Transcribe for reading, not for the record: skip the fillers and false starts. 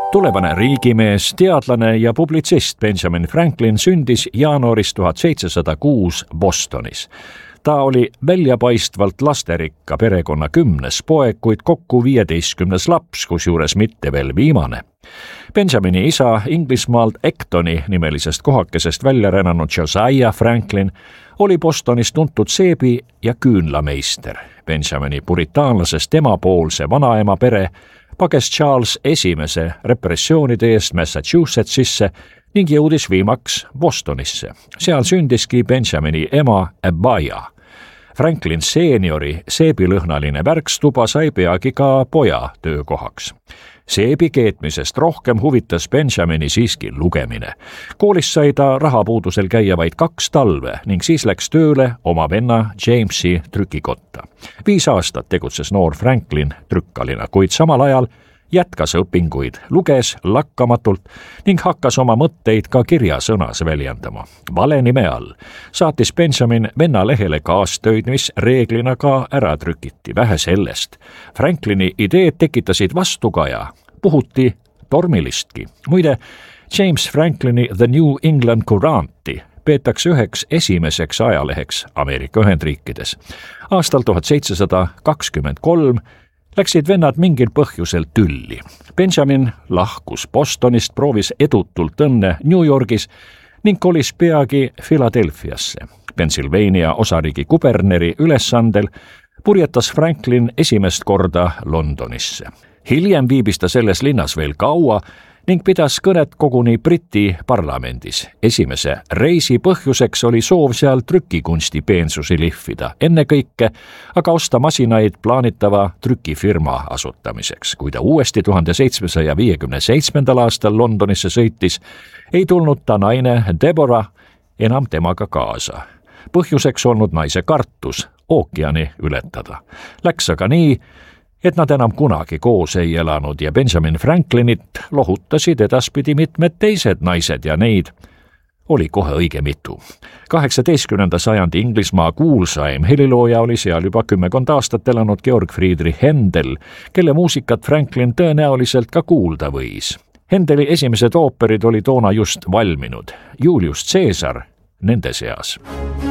Tulevane riigimees, teadlane ja publitsist Benjamin Franklin sündis jaanuaris 1706 Bostonis. Ta oli väljapaistvalt lasterikka perekonna 10. poeg, kuid kokku 15. laps, kusjuures mitte veel viimane. Benjamini isa Inglismaalt Actoni nimelisest kohakesest välja rännanud Josiah Franklin oli Bostonis tuntud seebi- ja küünlameister. Benjamini puritaanlasest emapoolse vanaema pere pages Charles esimese repressioonide eest Massachusettsisse ning jõudis viimaks Bostonisse. Seal sündiski Benjamini ema Abaya. Franklin seeniori seebilõhnaline värkstuba sai peagi ka poja töökohaks. Seebi keetmisest rohkem huvitas Benjamini siiski lugemine. Koolis sai ta rahapuudusel käia vaid 2 talve ning siis läks tööle oma venna Jamesi trükikotta. 5 aastat tegutses noor Franklin trükkalina, kuid samal ajal jätkas õpinguid, luges lakkamatult ning hakkas oma mõtteid ka kirjasõnas väljendama. Vale nime all saatis Benjamin venna lehele kaastöid, mis reeglina ka ära trükiti. Vähe sellest. Franklini ideed tekitasid vastukaja, puhuti tormilistki. Muide, James Franklini The New England Couranti peetakse üheks esimeseks ajaleheks Ameerika Ühendriikides. Aastal 1723 läksid vennad mingil põhjusel tülli. Benjamin lahkus Bostonist, proovis edutult õnne New Yorgis ning kolis peagi Philadelphiasse. Pennsylvania osariigi kuberneri ülesandel purjetas Franklin esimest korda Londonisse. Hiljem viibis ta selles linnas veel kaua ning pidas kõnet koguni Briti parlamendis. Esimese reisi põhjuseks oli soov seal trükikunsti peensusi lihvida, ennekõike aga osta masinaid plaanitava trükifirma asutamiseks. Kui ta uuesti 1757. aastal Londonisse sõitis, ei tulnud ta naine Deborah enam temaga kaasa. Põhjuseks olnud naise kartus ookeani ületada. Läks aga nii, et nad enam kunagi koos ei elanud ja Benjamin Franklinit lohutasid edaspidi mitmed teised naised ja neid oli kohe õige mitu. 18. sajandi Inglismaa kuulsaim helilooja oli seal juba 10 aastat elanud Georg Friedrich Händel, kelle muusikat Franklin tõenäoliselt ka kuulda võis. Händeli esimesed ooperid oli toona just valminud, Julius Caesar nende seas.